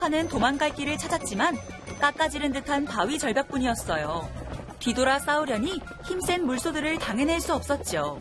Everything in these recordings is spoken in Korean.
시어카는 도망갈 길을 찾았지만 깎아지른 듯한 바위 절벽뿐이었어요. 뒤돌아 싸우려니 힘센 물소들을 당해낼 수 없었죠.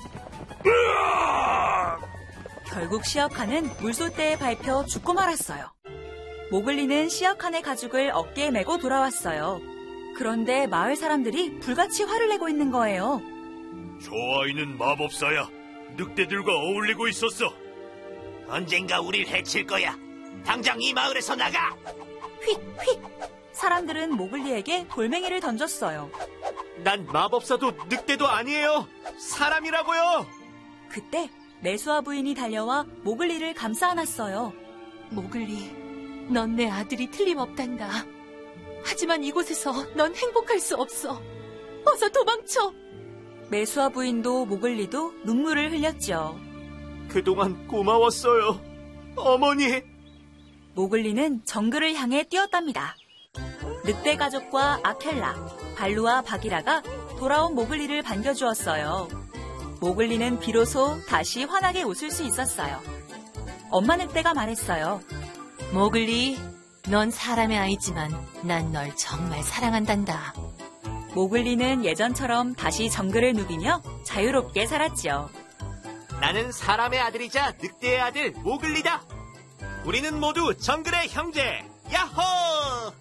결국 시어카는 물소떼에 밟혀 죽고 말았어요. 모글리는 시어칸의 가죽을 어깨에 메고 돌아왔어요. 그런데 마을 사람들이 불같이 화를 내고 있는 거예요. 저 아이는 마법사야. 늑대들과 어울리고 있었어. 언젠가 우릴 해칠 거야. 당장 이 마을에서 나가! 휙휙! 사람들은 모글리에게 돌멩이를 던졌어요. 난 마법사도 늑대도 아니에요. 사람이라고요. 그때 메수아 부인이 달려와 모글리를 감싸 안았어요. 모글리, 넌 내 아들이 틀림없단다. 하지만 이곳에서 넌 행복할 수 없어. 어서 도망쳐. 메수아 부인도 모글리도 눈물을 흘렸죠. 그동안 고마웠어요. 어머니. 모글리는 정글을 향해 뛰었답니다. 늑대 가족과 아켈라, 발루와 바기라가 돌아온 모글리를 반겨주었어요. 모글리는 비로소 다시 환하게 웃을 수 있었어요. 엄마 늑대가 말했어요. 모글리, 넌 사람의 아이지만 난 널 정말 사랑한단다. 모글리는 예전처럼 다시 정글을 누비며 자유롭게 살았죠. 나는 사람의 아들이자 늑대의 아들 모글리다. 우리는 모두 정글의 형제. 야호!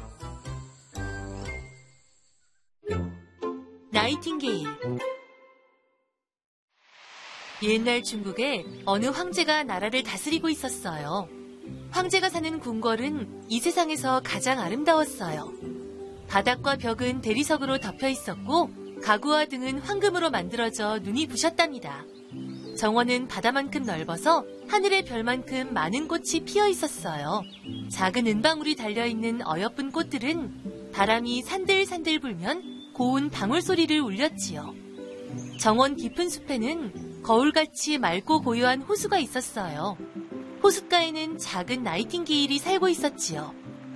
나이팅게일. 옛날 중국에 어느 황제가 나라를 다스리고 있었어요. 황제가 사는 궁궐은 이 세상에서 가장 아름다웠어요. 바닥과 벽은 대리석으로 덮여 있었고 가구와 등은 황금으로 만들어져 눈이 부셨답니다. 정원은 바다만큼 넓어서 하늘의 별만큼 많은 꽃이 피어 있었어요. 작은 은방울이 달려있는 어여쁜 꽃들은 바람이 산들산들 불면 고운 방울 소리를 울렸지요. 정원 깊은 숲에는 거울같이 맑고 고요한 호수가 있었어요. 호숫가에는 작은 나이팅게일이 살고 있었지요.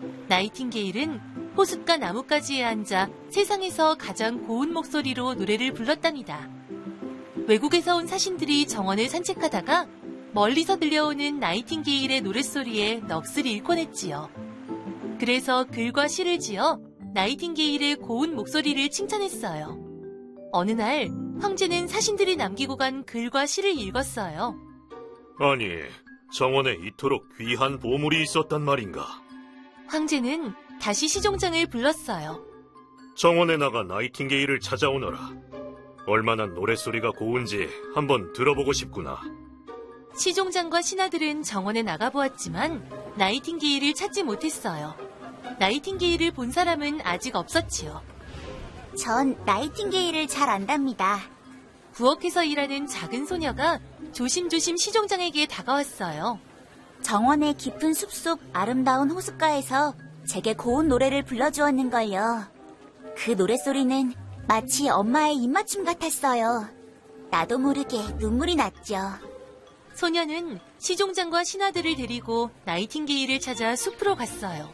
나이팅게일은 호숫가 나뭇가지에 앉아 세상에서 가장 고운 목소리로 노래를 불렀답니다. 외국에서 온 사신들이 정원을 산책하다가 멀리서 들려오는 나이팅게일의 노랫소리에 넋을 잃곤 했지요. 그래서 글과 시를 지어 나이팅게일의 고운 목소리를 칭찬했어요. 어느 날 황제는 사신들이 남기고 간 글과 시를 읽었어요. 아니, 정원에 이토록 귀한 보물이 있었단 말인가? 황제는 다시 시종장을 불렀어요. 정원에 나가 나이팅게일을 찾아오너라. 얼마나 노랫소리가 고운지 한번 들어보고 싶구나. 시종장과 신하들은 정원에 나가보았지만 나이팅게일을 찾지 못했어요. 나이팅게일을 본 사람은 아직 없었지요. 전 나이팅게일을 잘 안답니다. 부엌에서 일하는 작은 소녀가 조심조심 시종장에게 다가왔어요. 정원의 깊은 숲속 아름다운 호숫가에서 제게 고운 노래를 불러주었는걸요. 그 노랫소리는 마치 엄마의 입맞춤 같았어요. 나도 모르게 눈물이 났죠. 소녀는 시종장과 신하들을 데리고 나이팅게일을 찾아 숲으로 갔어요.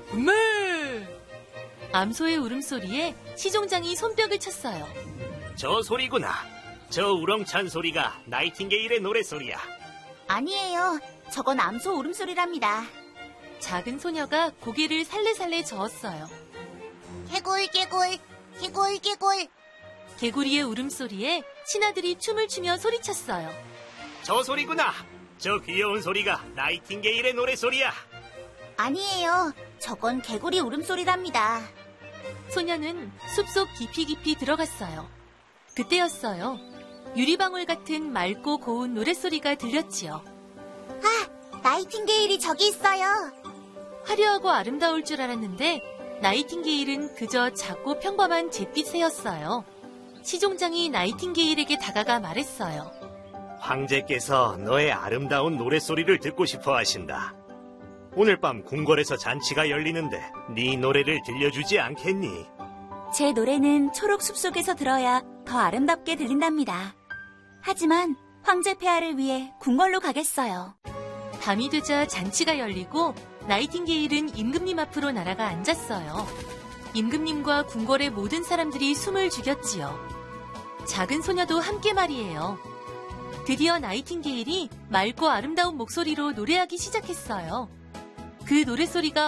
네! 암소의 울음소리에 시종장이 손뼉을 쳤어요. 저 소리구나. 저 우렁찬 소리가 나이팅게일의 노랫소리야. 아니에요. 저건 암소 울음소리랍니다. 작은 소녀가 고개를 살레살레 저었어요. 개굴 개굴 개굴 개굴. 개구리의 울음소리에 신하들이 춤을 추며 소리쳤어요. 저 소리구나. 저 귀여운 소리가 나이팅게일의 노랫소리야. 아니에요. 저건 개구리 울음소리랍니다. 소녀는 숲속 깊이 들어갔어요. 그때였어요. 유리방울 같은 맑고 고운 노랫소리가 들렸지요. 아, 나이팅게일이 저기 있어요. 화려하고 아름다울 줄 알았는데 나이팅게일은 그저 작고 평범한 잿빛 새였어요. 시종장이 나이팅게일에게 다가가 말했어요. 황제께서 너의 아름다운 노랫소리를 듣고 싶어 하신다. 오늘 밤 궁궐에서 잔치가 열리는데 네 노래를 들려주지 않겠니? 제 노래는 초록 숲속에서 들어야 더 아름답게 들린답니다. 하지만 황제 폐하를 위해 궁궐로 가겠어요. 밤이 되자 잔치가 열리고 나이팅게일은 임금님 앞으로 날아가 앉았어요. 임금님과 궁궐의 모든 사람들이 숨을 죽였지요. 작은 소녀도 함께 말이에요. 드디어 나이팅게일이 맑고 아름다운 목소리로 노래하기 시작했어요. 그 노랫소리가